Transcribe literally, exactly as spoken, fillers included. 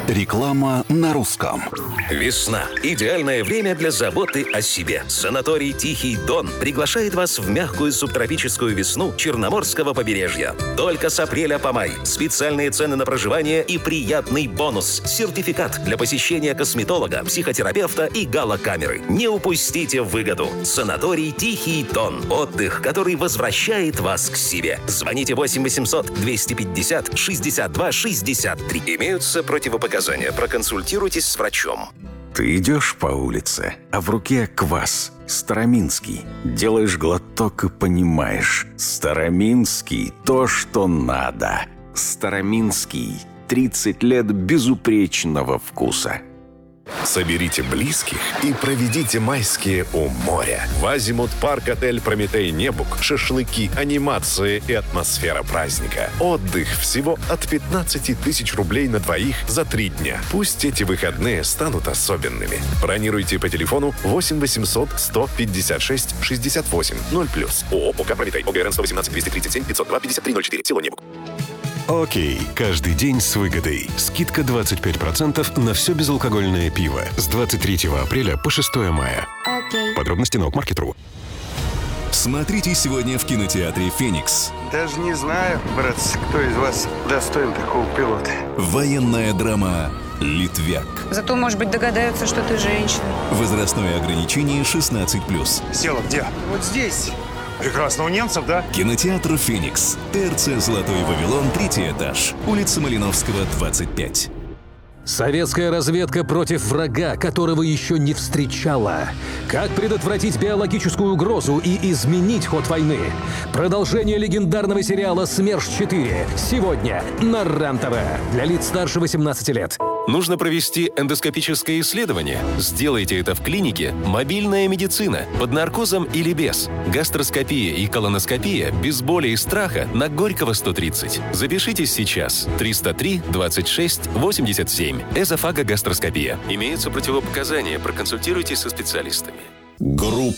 Реклама на русском. Весна. Идеальное время для заботы о себе. Санаторий «Тихий Дон» приглашает вас в мягкую субтропическую весну Черноморского побережья. Только с апреля по май. Специальные цены на проживание и приятный бонус. Сертификат для посещения косметолога, психотерапевта и галокамеры. Не упустите выгоду. Санаторий «Тихий Дон». Отдых, который возвращает вас к себе. Звоните восемь восемьсот двести пятьдесят шестьдесят два шестьдесят три. Имеются противопоказания. Проконсультируйтесь с врачом. Ты идешь по улице, а в руке квас. Староминский. Делаешь глоток и понимаешь. Староминский – то, что надо. Староминский. тридцать лет безупречного вкуса. Соберите близких и проведите майские у моря. В Азимут Парк отель «Прометей Небук» шашлыки, анимация и атмосфера праздника. Отдых всего от пятнадцати тысяч рублей на двоих за три дня. Пусть эти выходные станут особенными. Бронируйте по телефону восемь восемьсот сто пятьдесят шесть шестьдесят восемь ноль плюс. ООО «ОК Прометей». ОГРН сто восемнадцать двести тридцать семь пятьсот два пятьдесят три ноль четыре. Село Небук. Окей, каждый день с выгодой. Скидка двадцать пять процентов на все безалкогольное пиво с двадцать третьего апреля по шестое мая. Окей. Подробности на Окмаркет точка ру. Смотрите сегодня в кинотеатре «Феникс». Даже не знаю, братцы, кто из вас достоин такого пилота. Военная драма «Литвяк». Зато, может быть, догадаются, что ты женщина. Возрастное ограничение шестнадцать плюс. Села где? Вот здесь. Прекрасно, у немцев, да? Кинотеатр «Феникс». ТРЦ «Золотой Вавилон», третий этаж. Улица Малиновского, двадцать пять. Советская разведка против врага, которого еще не встречала. Как предотвратить биологическую угрозу и изменить ход войны? Продолжение легендарного сериала «СМЕРШ-четыре» сегодня на РЕН-ТВ. Для лиц старше восемнадцати лет. Нужно провести эндоскопическое исследование? Сделайте это в клинике «Мобильная медицина» под наркозом или без. Гастроскопия и колоноскопия без боли и страха на Горького сто тридцать. Запишитесь сейчас. триста три двадцать шесть восемьдесят семь. Эзофагогастроскопия. Имеются противопоказания. Проконсультируйтесь со специалистами. Группа